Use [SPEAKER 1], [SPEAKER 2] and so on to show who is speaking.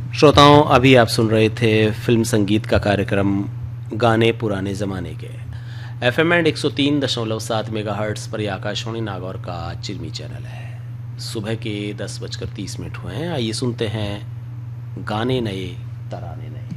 [SPEAKER 1] श्रोताओं, अभी आप सुन रहे थे फिल्म संगीत का कार्यक्रम गाने पुराने ज़माने के। एफएम एंड 103.7 मेगाहर्ट्ज़ पर यह आकाशवाणी नागौर का चिरमी चैनल है। सुबह के 10:30 हुए हैं। आइए सुनते हैं गाने नए तराने नए।